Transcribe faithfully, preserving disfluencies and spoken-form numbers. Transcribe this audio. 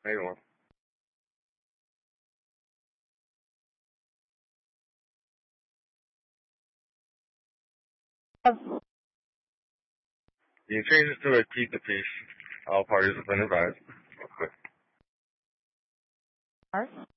没有啊。You change it to repeat the piece. All parties have been advised. Art?